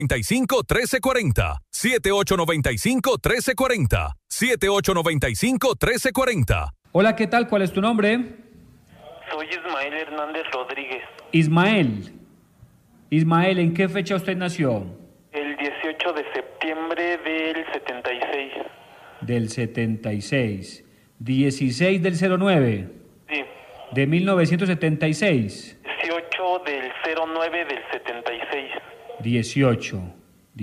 7895-1340. 7895-1340. 7895-1340. Hola, ¿qué tal? ¿Cuál es tu nombre? Soy Ismael Hernández Rodríguez. Ismael, ¿en qué fecha usted nació? El 18 de septiembre del 76. Del 76. 16 del 09. Sí. De 1976. 18 del 09 del 76. 18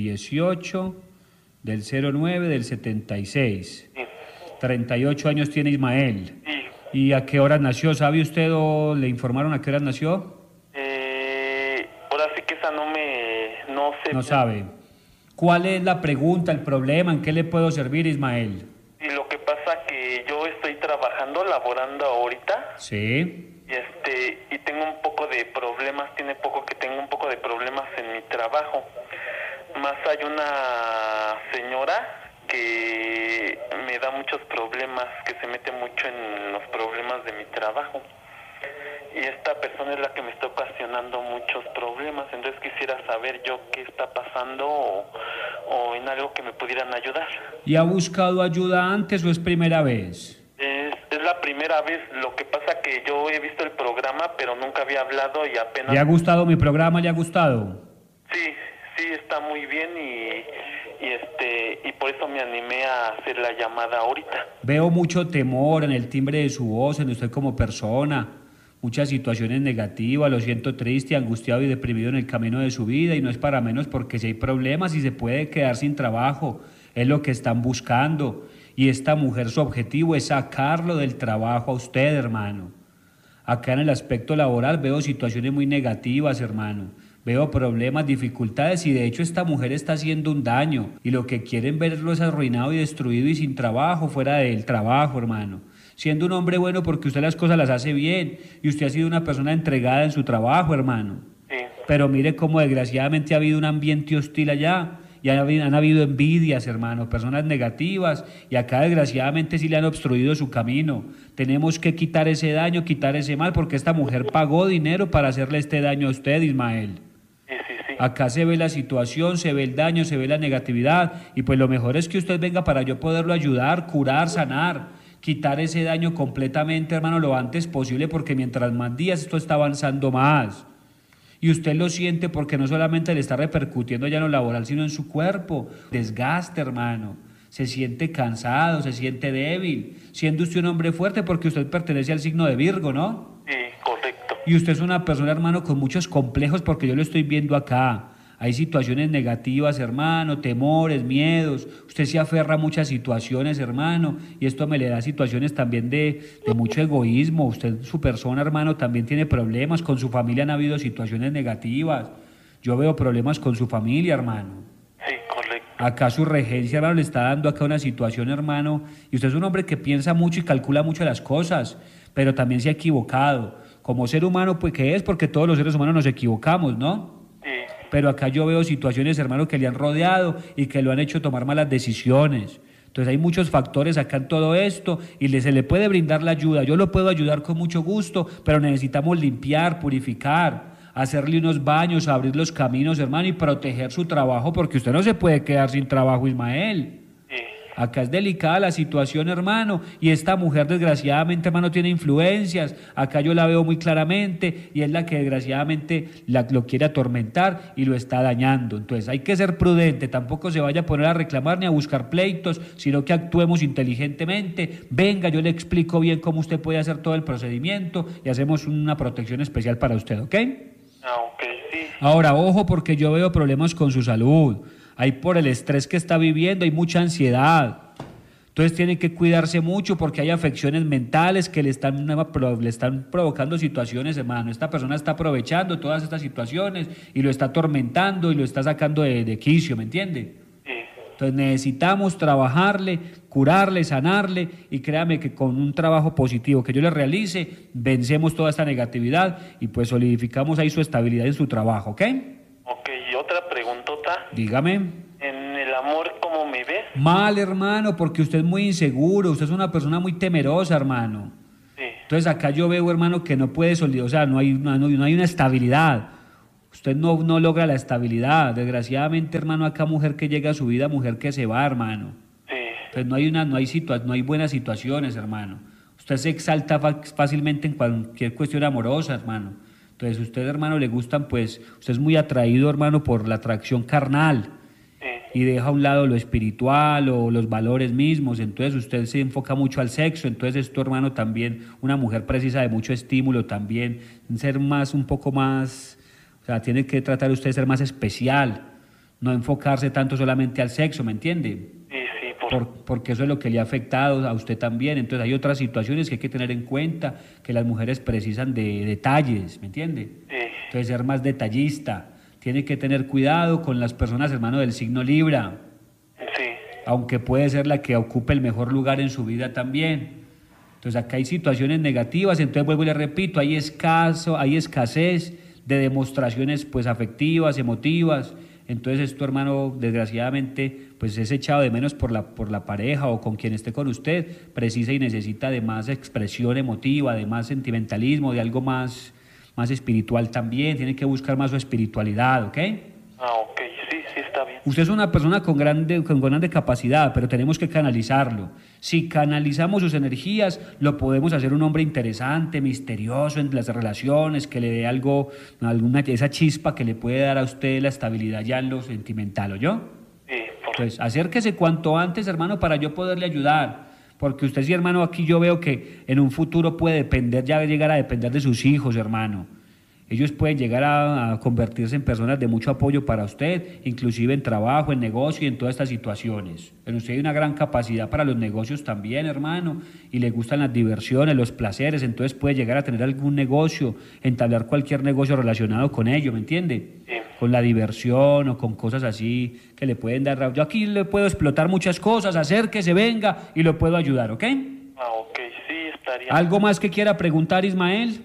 del 09 del 76. Sí. 38 años tiene Ismael. Sí. ¿Y a qué hora nació? ¿Sabe usted o le informaron a qué hora nació? Ahora sí que esa no sé. No sabe. ¿Cuál es la pregunta, el problema? ¿En qué le puedo servir, Ismael? Y lo que pasa que yo estoy trabajando, laborando ahorita. Sí. Y tengo un poco de problemas, tiene poco que tengo un poco de problemas en mi trabajo. Más hay una señora que me da muchos problemas, que se mete mucho en los problemas de mi trabajo. Y esta persona es la que me está ocasionando muchos problemas. Entonces quisiera saber yo qué está pasando o en algo que me pudieran ayudar. ¿Y ha buscado ayuda antes o es primera vez? Es la primera vez. Lo que pasa que yo he visto el programa, pero nunca había hablado y apenas... ¿Le ha gustado mi programa? ¿Le ha gustado? Sí, está muy bien y por eso me animé a hacer la llamada ahorita. Veo mucho temor en el timbre de su voz, en usted como persona, muchas situaciones negativas, lo siento triste, angustiado y deprimido en el camino de su vida, y no es para menos porque si hay problemas y se puede quedar sin trabajo, es lo que están buscando, y esta mujer su objetivo es sacarlo del trabajo a usted, hermano. Acá en el aspecto laboral veo situaciones muy negativas, hermano. Veo problemas, dificultades y de hecho esta mujer está haciendo un daño y lo que quieren verlo es arruinado y destruido y sin trabajo, fuera del trabajo, hermano. Siendo un hombre bueno porque usted las cosas las hace bien y usted ha sido una persona entregada en su trabajo, hermano. Sí. Pero mire cómo desgraciadamente ha habido un ambiente hostil allá y han habido envidias, hermano, personas negativas y acá desgraciadamente sí le han obstruido su camino. Tenemos que quitar ese daño, quitar ese mal porque esta mujer pagó dinero para hacerle este daño a usted, Ismael. Sí. Acá se ve la situación, se ve el daño, se ve la negatividad y pues lo mejor es que usted venga para yo poderlo ayudar, curar, sanar, quitar ese daño completamente, hermano, lo antes posible porque mientras más días esto está avanzando más y usted lo siente porque no solamente le está repercutiendo ya en lo laboral sino en su cuerpo, desgaste, hermano, se siente cansado, se siente débil, siendo usted un hombre fuerte porque usted pertenece al signo de Virgo, ¿no? Sí, correcto. Y usted es una persona, hermano, con muchos complejos porque yo lo estoy viendo acá. Hay situaciones negativas, hermano, temores, miedos. Usted se aferra a muchas situaciones, hermano, y esto me le da situaciones también de mucho egoísmo. Usted, su persona, hermano, también tiene problemas. Con su familia han habido situaciones negativas. Yo veo problemas con su familia, hermano. Sí, correcto. Acá su regencia, hermano, le está dando acá una situación, hermano, y usted es un hombre que piensa mucho y calcula mucho las cosas, pero también se ha equivocado. Como ser humano, pues, ¿qué es? Porque todos los seres humanos nos equivocamos, ¿no? Sí. Pero acá yo veo situaciones, hermano, que le han rodeado y que lo han hecho tomar malas decisiones. Entonces hay muchos factores acá en todo esto y se le puede brindar la ayuda. Yo lo puedo ayudar con mucho gusto, pero necesitamos limpiar, purificar, hacerle unos baños, abrir los caminos, hermano, y proteger su trabajo, porque usted no se puede quedar sin trabajo, Ismael. Acá es delicada la situación, hermano, y esta mujer desgraciadamente, hermano, tiene influencias, acá yo la veo muy claramente, y es la que desgraciadamente lo quiere atormentar y lo está dañando. Entonces hay que ser prudente, tampoco se vaya a poner a reclamar ni a buscar pleitos, sino que actuemos inteligentemente. Venga, yo le explico bien cómo usted puede hacer todo el procedimiento y hacemos una protección especial para usted, ¿ok? Ok, sí. Ahora, ojo, porque yo veo problemas con su salud. Hay por el estrés que está viviendo, hay mucha ansiedad. Entonces tiene que cuidarse mucho porque hay afecciones mentales que le están provocando situaciones, hermano. Esta persona está aprovechando todas estas situaciones y lo está atormentando y lo está sacando de quicio, ¿me entiende? Sí. Entonces necesitamos trabajarle, curarle, sanarle y créame que con un trabajo positivo que yo le realice, vencemos toda esta negatividad y pues solidificamos ahí su estabilidad en su trabajo, ¿ok? Ok, y otra preguntota. Dígame. En el amor, ¿cómo me ves? Mal, hermano, porque usted es muy inseguro, usted es una persona muy temerosa, hermano. Sí. Entonces acá yo veo, hermano, que no puede solidar, o sea, no hay una estabilidad. Usted no logra la estabilidad. Desgraciadamente, hermano, acá mujer que llega a su vida, mujer que se va, hermano. Sí. Pues no hay buenas situaciones, hermano. Usted se exalta fácilmente en cualquier cuestión amorosa, hermano. Entonces, usted, hermano, le gustan, pues, usted es muy atraído, hermano, por la atracción carnal. Y deja a un lado lo espiritual o los valores mismos. Entonces, usted se enfoca mucho al sexo. Entonces, esto, hermano, también, una mujer precisa de mucho estímulo también. Ser un poco más, o sea, tiene que tratar usted de ser más especial. No enfocarse tanto solamente al sexo, ¿me entiende? Porque eso es lo que le ha afectado a usted también. Entonces hay otras situaciones que hay que tener en cuenta, que las mujeres precisan de detalles, ¿me entiende? Sí. Entonces ser más detallista. Tiene que tener cuidado con las personas, hermano, del signo Libra. Sí. Aunque puede ser la que ocupe el mejor lugar en su vida también. Entonces acá hay situaciones negativas, entonces vuelvo y le repito, hay escasez de demostraciones pues afectivas, emotivas. Entonces esto, hermano, desgraciadamente, pues es echado de menos por la pareja o con quien esté con usted, precisa y necesita de más expresión emotiva, de más sentimentalismo, de algo más espiritual también, tiene que buscar más su espiritualidad, ¿ok? Ok, sí, está bien. Usted es una persona con grande capacidad, pero tenemos que canalizarlo. Si canalizamos sus energías, lo podemos hacer un hombre interesante, misterioso en las relaciones, que le dé esa chispa que le puede dar a usted la estabilidad ya en lo sentimental, ¿oyó? Sí, Entonces, acérquese cuanto antes, hermano, para yo poderle ayudar. Porque usted sí, hermano, aquí yo veo que en un futuro puede llegar a depender de sus hijos, hermano. Ellos pueden llegar a convertirse en personas de mucho apoyo para usted, inclusive en trabajo, en negocio y en todas estas situaciones. Pero usted hay una gran capacidad para los negocios también, hermano, y le gustan las diversiones, los placeres, entonces puede llegar a tener algún negocio, entablar cualquier negocio relacionado con ello, ¿me entiende? Sí. Con la diversión o con cosas así que le pueden dar. Yo aquí le puedo explotar muchas cosas, acérquese, venga y lo puedo ayudar, ¿ok? Ok, sí, estaría. ¿Algo más que quiera preguntar, Ismael?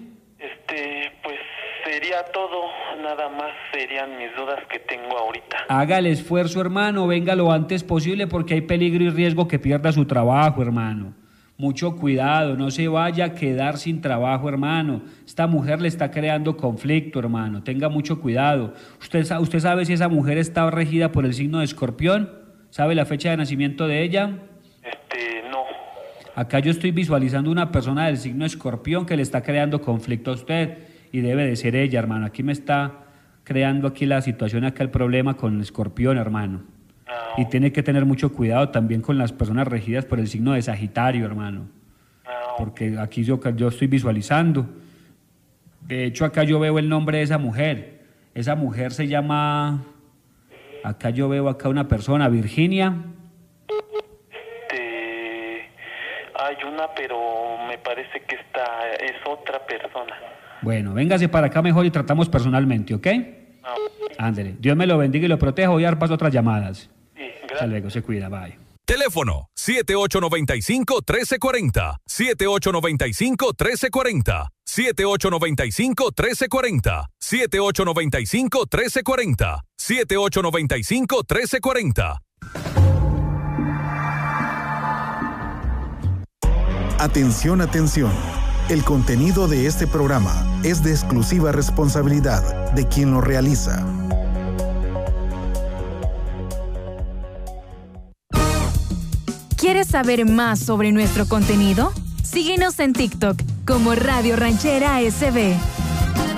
Pues sería todo, nada más serían mis dudas que tengo ahorita. Haga el esfuerzo, hermano, venga lo antes posible porque hay peligro y riesgo que pierda su trabajo, hermano. Mucho cuidado, no se vaya a quedar sin trabajo, hermano. Esta mujer le está creando conflicto, hermano. Tenga mucho cuidado. ¿Usted sabe si esa mujer está regida por el signo de Escorpión? ¿Sabe la fecha de nacimiento de ella? No. Acá yo estoy visualizando una persona del signo de Escorpión que le está creando conflicto a usted y debe de ser ella, hermano. Aquí me está creando aquí la situación, acá el problema con Escorpión, hermano. Y tiene que tener mucho cuidado también con las personas regidas por el signo de Sagitario, hermano. Porque aquí yo estoy visualizando. De hecho, acá yo veo el nombre de esa mujer. Esa mujer se llama... Acá yo veo acá una persona, Virginia. Hay una, pero me parece que es otra persona. Bueno, véngase para acá mejor y tratamos personalmente, ¿ok? Ándele. Dios me lo bendiga y lo proteja. Voy a dar paso a otras llamadas. Sí, gracias. Hasta luego, se cuida, bye. Teléfono 7895-1340, 7895-1340, 7895-1340, 7895-1340, 7895-1340. Atención, atención. El contenido de este programa es de exclusiva responsabilidad de quien lo realiza. ¿Quieres saber más sobre nuestro contenido? Síguenos en TikTok como Radio Ranchera SB.